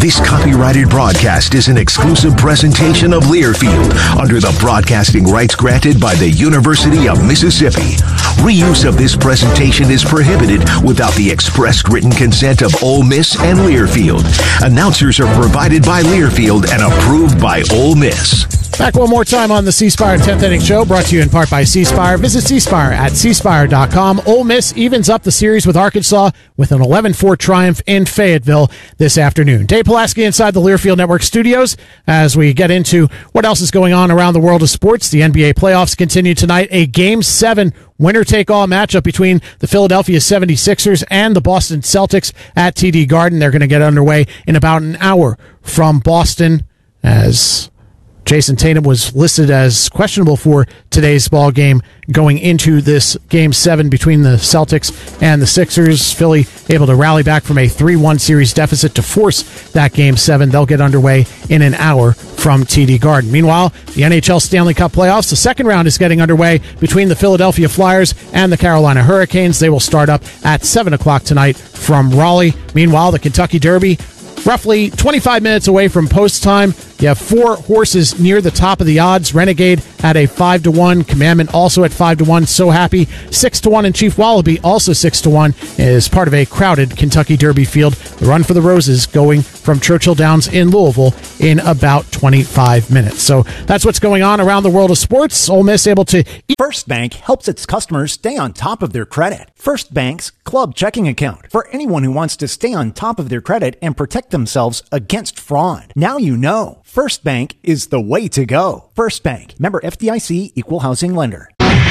This copyrighted broadcast is an exclusive presentation of Learfield under the broadcasting rights granted by the University of Mississippi. Reuse of this presentation is prohibited without the expressed written consent of Ole Miss and Learfield. Announcers are provided by Learfield and approved by Ole Miss. Back one more time on the C Spire 10th Inning Show, brought to you in part by C Spire. Visit C Spire at cspire.com. Ole Miss evens up the series with Arkansas with an 11-4 triumph in Fayetteville this afternoon. Dave Pulaski inside the Learfield Network studios as we get into what else is going on around the world of sports. The NBA playoffs continue tonight. A Game 7 winner-take-all matchup between the Philadelphia 76ers and the Boston Celtics at TD Garden. They're going to get underway in about an hour from Boston as Jason Tatum was listed as questionable for today's ball game going into this Game 7 between the Celtics and the Sixers. Philly able to rally back from a 3-1 series deficit to force that Game 7. They'll get underway in an hour from TD Garden. Meanwhile, the NHL Stanley Cup playoffs, the second round is getting underway between the Philadelphia Flyers and the Carolina Hurricanes. They will start up at 7 o'clock tonight from Raleigh. Meanwhile, the Kentucky Derby, roughly 25 minutes away from post time. You have 4 horses near the top of the odds. Renegade at a 5-1. Commandment also at 5-1. So Happy 6-1, and Chief Wallaby also 6-1 is part of a crowded Kentucky Derby field. The Run for the Roses going from Churchill Downs in Louisville in about 25 minutes. So that's what's going on around the world of sports. Ole Miss able to... First Bank helps its customers stay on top of their credit. First Bank's Club Checking Account for anyone who wants to stay on top of their credit and protect themselves against fraud. Now you know. First Bank is the way to go. First Bank, member FDIC, equal housing lender.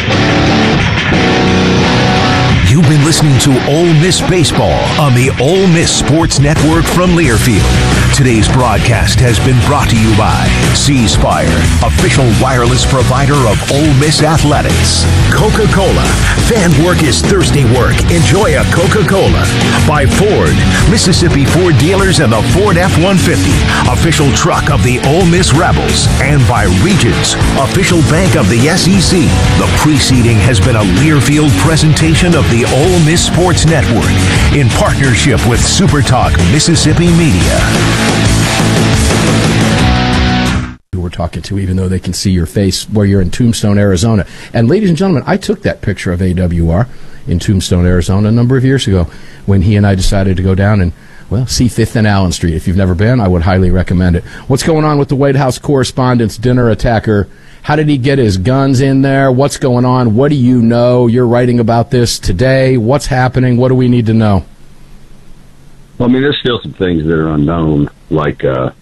You've been listening to Ole Miss Baseball on the Ole Miss Sports Network from Learfield. Today's broadcast has been brought to you by C Spire, official wireless provider of Ole Miss Athletics. Coca-Cola. Fan work is thirsty work. Enjoy a Coca-Cola. By Ford, Mississippi Ford dealers and the Ford F-150, official truck of the Ole Miss Rebels. And by Regions, official bank of the SEC. The preceding has been a Learfield presentation of the Ole Miss Sports Network in partnership with SuperTalk Mississippi Media. We're talking to, even though they can see your face where you're in Tombstone, Arizona. And ladies and gentlemen, I took that picture of AWR in Tombstone, Arizona a number of years ago when he and I decided to go down and, well, see 5th and Allen Street. If you've never been, I would highly recommend it. What's going on with the White House Correspondents' Dinner Attacker? How did he get his guns in there? What's going on? What do you know? You're writing about this today. What's happening? What do we need to know? Well, I mean, there's still some things that are unknown. Like,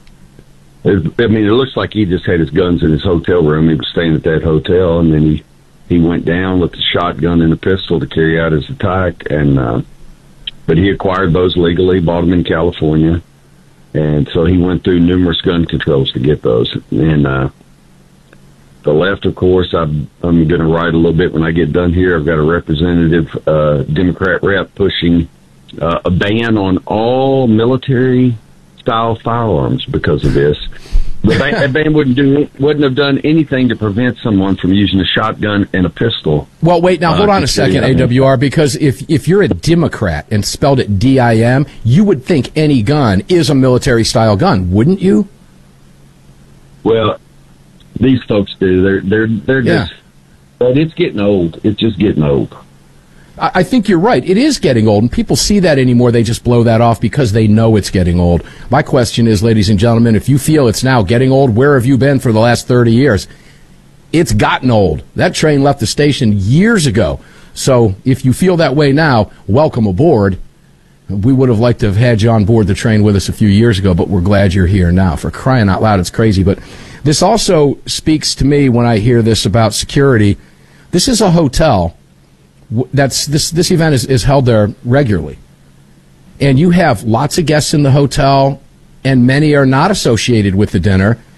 it looks like he just had his guns in his hotel room. He was staying at that hotel, and then he went down with a shotgun and a pistol to carry out his attack. And but he acquired those legally, bought them in California, and so he went through numerous gun controls to get those. And the left, of course, I'm going to write a little bit when I get done here. I've got a representative, Democrat rep, pushing a ban on all military-style firearms because of this. That ban wouldn't have done anything to prevent someone from using a shotgun and a pistol. Well, wait, now hold on a second, AWR, because if you're a Democrat and spelled it D-I-M, you would think any gun is a military-style gun, wouldn't you? Well, these folks do. They're just, but it's getting old. It's just getting old. I think you're right. It is getting old, and people see that anymore. They just blow that off because they know it's getting old. My question is, ladies and gentlemen, if you feel it's now getting old, where have you been for the last 30 years? It's gotten old. That train left the station years ago. So if you feel that way now, welcome aboard. We would have liked to have had you on board the train with us a few years ago, but we're glad you're here now. For crying out loud, it's crazy. But this also speaks to me when I hear this about security. This is a hotel. This event is held there regularly. And you have lots of guests in the hotel, and many are not associated with the dinner.